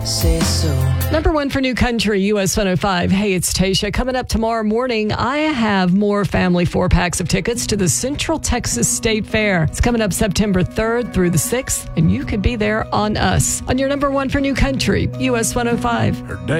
say so. Number one for New Country, US 105. Hey, it's Tasha. Coming up tomorrow morning, I have more family 4-packs of tickets to the Central Texas State Fair. It's coming up September 3rd through the 6th, and you could be there on us. On your number one for New Country, US 105. Her day